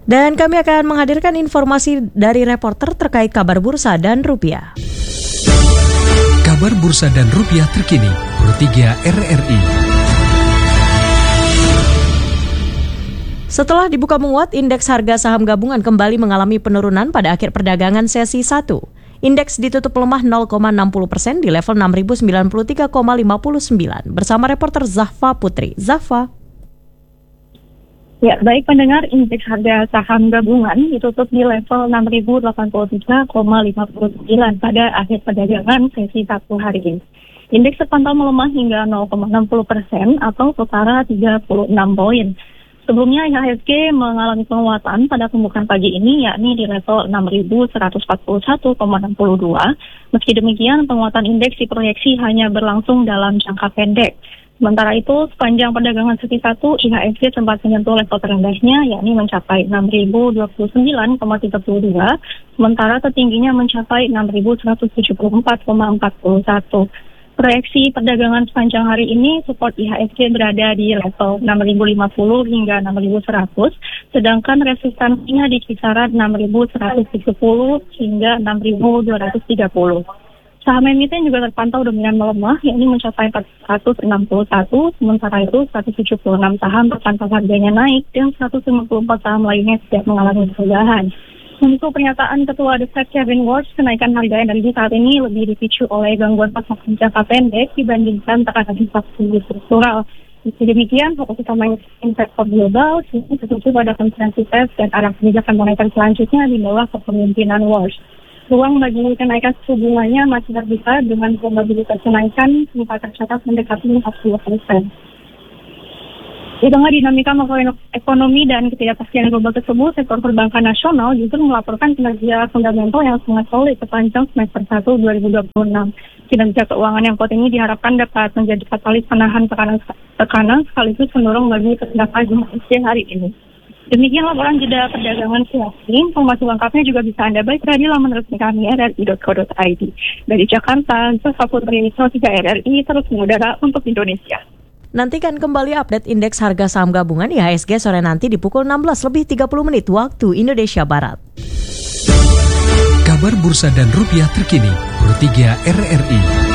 Dan kami akan menghadirkan informasi dari reporter terkait kabar bursa dan rupiah. Kabar bursa dan rupiah terkini, Pro 3 RRI. Setelah dibuka menguat, indeks harga saham gabungan kembali mengalami penurunan pada akhir perdagangan sesi 1. Indeks ditutup lemah 0,60% di level 6.093,59. Bersama reporter Zahfa Putri. Zahfa. Ya, baik pendengar, indeks harga saham gabungan ditutup di level 6.083,59 pada akhir perdagangan sesi 1 hari ini. Indeks terpantau melemah hingga 0,60% atau setara 36 poin. Sebelumnya IHSG mengalami penguatan pada pembukaan pagi ini, yakni di level 6.141,62. Meski demikian, penguatan indeks diproyeksi hanya berlangsung dalam jangka pendek. Sementara itu, sepanjang perdagangan sesi 1, IHSG sempat menyentuh level terendahnya, yakni mencapai 6.029,32, sementara tertingginya mencapai 6.174,41. Proyeksi perdagangan sepanjang hari ini, support IHSG berada di level 6.050 hingga 6.100, sedangkan resistansinya di kisaran 6.170 hingga 6.230. Saham emiten juga terpantau dominan melemah, yakni mencapai 461, sementara itu 176 saham terpantau harganya naik dan 154 saham lainnya tidak mengalami perubahan. Untuk pernyataan Ketua The Fed Kevin Warsh, kenaikan harga energi saat ini lebih dipicu oleh gangguan pasokan jangka pendek dibandingkan tekanan inflasi struktural. Meski demikian, fokus utama investor global kini tertuju pada konferensi Fed dan arah kebijakan moneter selanjutnya di bawah kepemimpinan Warsh. Ruang bagi kenaikan suku bunganya masih terbuka dengan probabilitas kenaikan sempat tercatat mendekati 40%. Di tengah dinamika makroekonomi dan ketidakpastian global tersebut, sektor perbankan nasional justru melaporkan kinerja fundamental yang sangat solid sepanjang semester 1 2026. Kinerja keuangan yang kuat ini diharapkan dapat menjadi katalis penahan tekanan sekaligus mendorong bagi pergerakan IHSG hari ini. Demikian laporan jeda perdagangan siang ini. Informasi lengkapnya juga bisa Anda baca di laman resmi kami rri.co.id. Dari Jakarta, Zahfa Putri, Pro 3 RRI terus mengudara untuk Indonesia. Nantikan kembali update indeks harga saham gabungan IHSG sore nanti di pukul 16:30 waktu Indonesia Barat. Kabar bursa dan rupiah terkini, Pro 3 RRI.